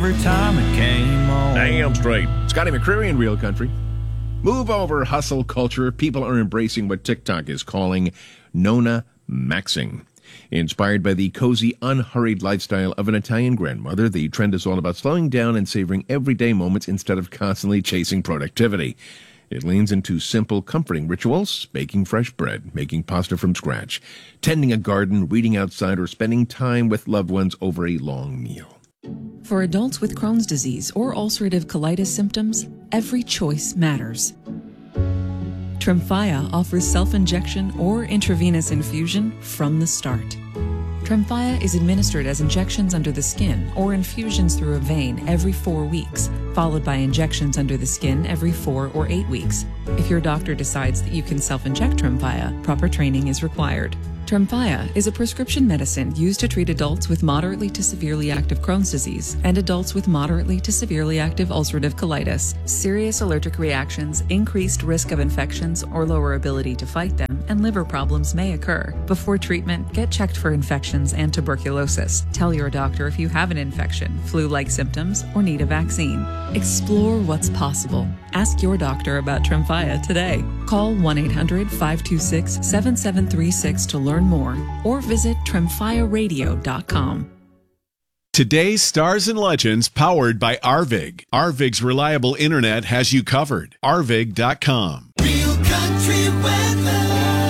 every time it came on. Damn straight. Scotty McCreery in Real Country. Move over hustle culture. People are embracing what TikTok is calling Nona Maxing. Inspired by the cozy, unhurried lifestyle of an Italian grandmother, the trend is all about slowing down and savoring everyday moments instead of constantly chasing productivity. It leans into simple, comforting rituals, baking fresh bread, making pasta from scratch, tending a garden, reading outside, or spending time with loved ones over a long meal. For adults with Crohn's disease or ulcerative colitis symptoms, every choice matters. Tremfya offers self-injection or intravenous infusion from the start. Tremfya is administered as injections under the skin or infusions through a vein every 4 weeks, followed by injections under the skin every 4 or 8 weeks. If your doctor decides that you can self-inject Tremfya, proper training is required. Tremfya is a prescription medicine used to treat adults with moderately to severely active Crohn's disease and adults with moderately to severely active ulcerative colitis. Serious allergic reactions, increased risk of infections or lower ability to fight them, and liver problems may occur. Before treatment, get checked for infections and tuberculosis. Tell your doctor if you have an infection, flu-like symptoms, or need a vaccine. Explore what's possible. Ask your doctor about Tremfya today. Call 1-800-526-7736 to learn more, or visit tremfyaradio.com. Today's Stars and Legends powered by Arvig. Arvig's reliable internet has you covered. Arvig.com. Real Country weather.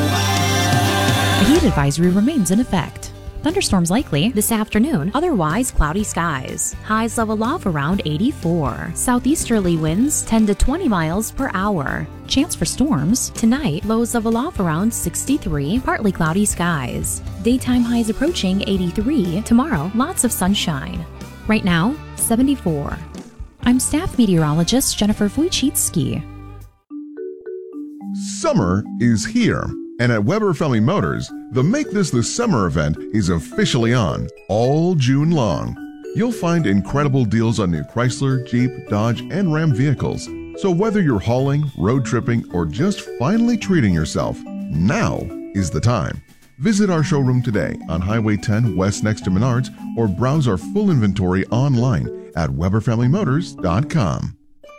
A heat advisory remains in effect. Thunderstorms likely this afternoon, otherwise cloudy skies. Highs level off around 84. Southeasterly winds 10 to 20 miles per hour. Chance for storms. Tonight, lows level off around 63, partly cloudy skies. Daytime highs approaching 83. Tomorrow, lots of sunshine. Right now, 74. I'm staff meteorologist Jennifer Wojcicki. Summer is here. And at Weber Family Motors, the Make This the Summer event is officially on all June long. You'll find incredible deals on new Chrysler, Jeep, Dodge, and Ram vehicles. So whether you're hauling, road tripping, or just finally treating yourself, now is the time. Visit our showroom today on Highway 10 West next to Menards, or browse our full inventory online at WeberFamilyMotors.com.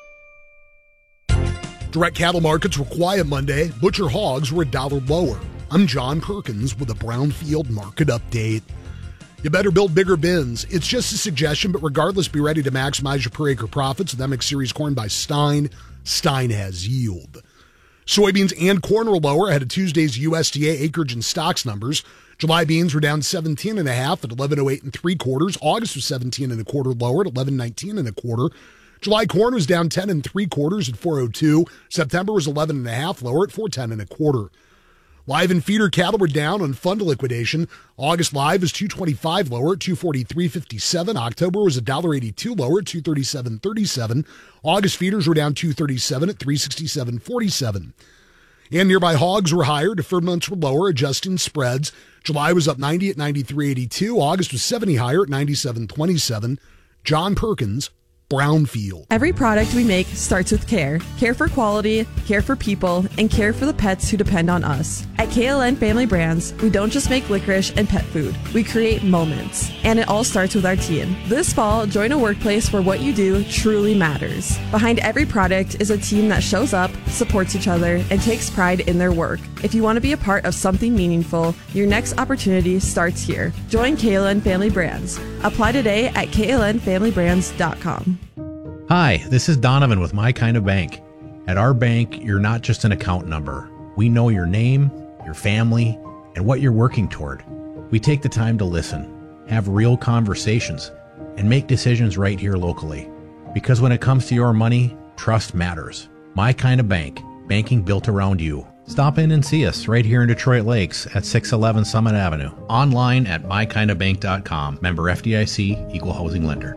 Direct cattle markets were quiet Monday. Butcher hogs were $1 lower. I'm John Perkins with a Brownfield market update. You better build bigger bins. It's just a suggestion, but regardless, be ready to maximize your per acre profits with MX Series corn by Stein. Stein has yield. Soybeans and corn were lower ahead of Tuesday's USDA acreage and stocks numbers. July beans were down 17.5 at 11.08 3/4. August was 17.25 lower at 11.19 1/4. July corn was down 10 3/4 at 4.02. September was 11.5 lower at 4.10 1/4. Live and feeder cattle were down on fund liquidation. August live was 225 lower at 243.57. October was $1.82 lower at 237.37. August feeders were down 237 at 367.47. And nearby hogs were higher. Deferred months were lower, adjusting spreads. July was up 90 at 93.82. August was 70 higher at 97.27. John Perkins, Brownfield. Every product we make starts with care. Care for quality, care for people, and care for the pets who depend on us. At KLN Family Brands, we don't just make licorice and pet food. We create moments. And it all starts with our team. This fall, join a workplace where what you do truly matters. Behind every product is a team that shows up, supports each other, and takes pride in their work. If you want to be a part of something meaningful, your next opportunity starts here. Join KLN Family Brands. Apply today at klnfamilybrands.com. Hi, this is Donovan with My Kind of Bank. At our bank, you're not just an account number. We know your name, your family, and what you're working toward. We take the time to listen, have real conversations, and make decisions right here locally. Because when it comes to your money, trust matters. My Kind of Bank, banking built around you. Stop in and see us right here in Detroit Lakes at 611 Summit Avenue. Online at mykindofbank.com. Member FDIC, Equal Housing Lender.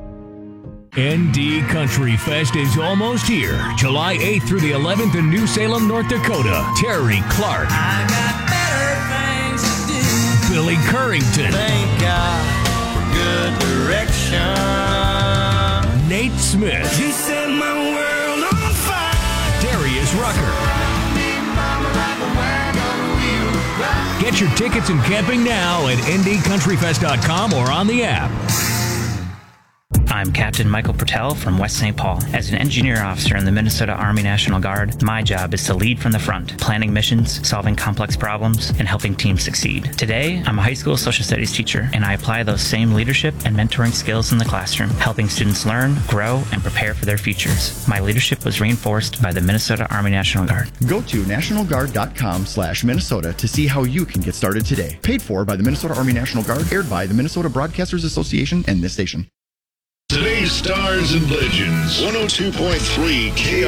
ND Country Fest is almost here. July 8th through the 11th in New Salem, North Dakota. Terry Clark. I got better things to do. Billy Currington. Thank God for good direction. Nate Smith. You set my world on fire. Darius Rucker. Get your tickets and camping now at ndcountryfest.com or on the app. I'm I'm Captain Michael Pertell from West St. Paul. As an engineer officer in the Minnesota Army National Guard, my job is to lead from the front, planning missions, solving complex problems, and helping teams succeed. Today, I'm a high school social studies teacher, and I apply those same leadership and mentoring skills in the classroom, helping students learn, grow, and prepare for their futures. My leadership was reinforced by the Minnesota Army National Guard. Go to nationalguard.com/Minnesota to see how you can get started today. Paid for by the Minnesota Army National Guard, aired by the Minnesota Broadcasters Association and this station. Today's Stars and Legends, 102.3 KR.